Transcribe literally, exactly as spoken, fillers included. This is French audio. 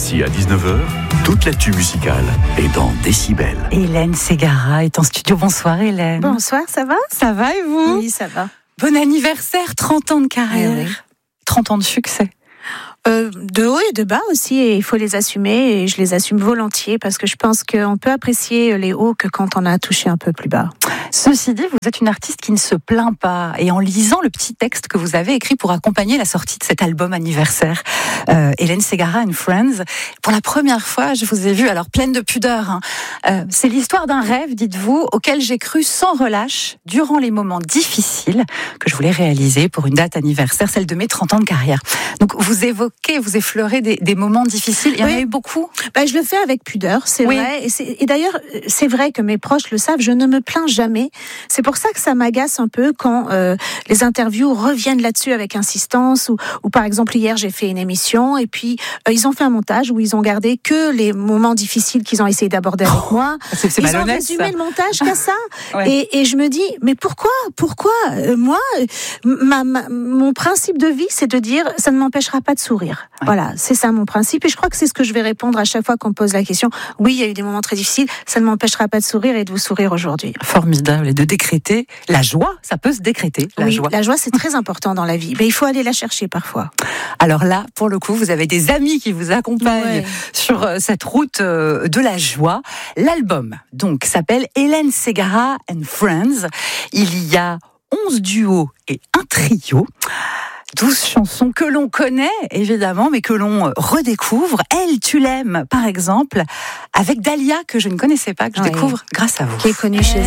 midi à dix-neuf heures, toute l'actu musicale est dans Décibel. Hélène Ségara est en studio. Bonsoir Hélène. Bonsoir, ça va ? Ça va et vous ? Oui, ça va. Bon anniversaire, trente ans de carrière, Oui, oui. trente ans de succès. Euh, de haut et de bas aussi, et il faut les assumer, et je les assume volontiers, parce que je pense qu'on peut apprécier les hauts que quand on a touché un peu plus bas. Ceci dit, vous êtes une artiste qui ne se plaint pas. Et en lisant le petit texte que vous avez écrit pour accompagner la sortie de cet album anniversaire, euh, Hélène Ségara and Friends, pour la première fois, je vous ai vue, alors pleine de pudeur. Hein. Euh, c'est l'histoire d'un rêve, dites-vous, auquel j'ai cru sans relâche durant les moments difficiles que je voulais réaliser pour une date anniversaire, celle de mes trente ans de carrière. Donc vous évoquez, vous effleurez des, des moments difficiles. Il y en Oui. a eu beaucoup. Ben, je le fais avec pudeur, c'est Oui. vrai. Et, c'est, et d'ailleurs, c'est vrai que mes proches le savent, je ne me plains jamais. C'est pour ça que ça m'agace un peu quand euh, les interviews reviennent là-dessus avec insistance. Ou, ou par exemple, hier, j'ai fait une émission et puis euh, ils ont fait un montage où ils ont gardé que les moments difficiles qu'ils ont essayé d'aborder avec Oh, moi. c'est, c'est ils ont malhonnête, résumé ça. le montage qu'à ça. Ouais. et, et je me dis, mais pourquoi Pourquoi euh, Moi, ma, ma, mon principe de vie, c'est de dire, ça ne m'empêchera pas de sourire. Ouais. Voilà, c'est ça mon principe. Et je crois que c'est ce que je vais répondre à chaque fois qu'on me pose la question. Oui, il y a eu des moments très difficiles, ça ne m'empêchera pas de sourire et de vous sourire aujourd'hui. Formidable. Et de décréter la joie, ça peut se décréter, la oui, joie. la joie, c'est très important dans la vie. Mais il faut aller la chercher parfois. Alors là, pour le coup, vous avez des amis qui vous accompagnent Ouais. sur euh, cette route euh, de la joie. L'album, donc, s'appelle Hélène Ségara and Friends. Il y a onze duos et un trio. douze chansons que l'on connaît, évidemment, mais que l'on redécouvre. Elle, tu l'aimes, par exemple, avec Dahlia, que je ne connaissais pas, que je Ouais. découvre grâce à vous. Qui est connu chez